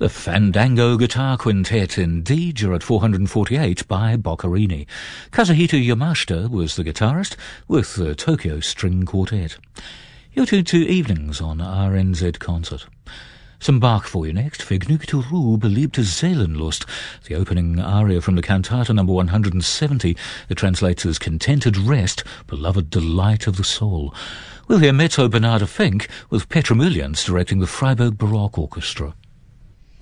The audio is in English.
The Fandango Guitar Quintet in D, Jurat 448 by Boccherini. Kazuhito Yamashita was the guitarist with the Tokyo String Quartet. You're tuned to Evenings on RNZ Concert. Some Bach for you next. Vergnügte Ruhe, beliebte Seelenlust, the opening aria from the cantata number 170. It translates as Contented Rest, Beloved Delight of the Soul. We'll hear Mezzo Bernarda Fink with Petra Mulians directing the Freiburg Baroque Orchestra.